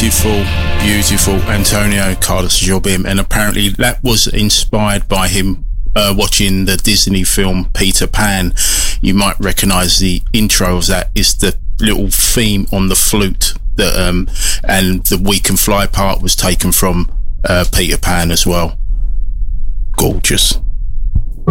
beautiful, beautiful Antonio Carlos Jobim, and apparently that was inspired by him watching the Disney film Peter Pan. You might recognise the intro of that. It's the little theme on the flute that, and the "We Can Fly" part was taken from Peter Pan as well. Gorgeous.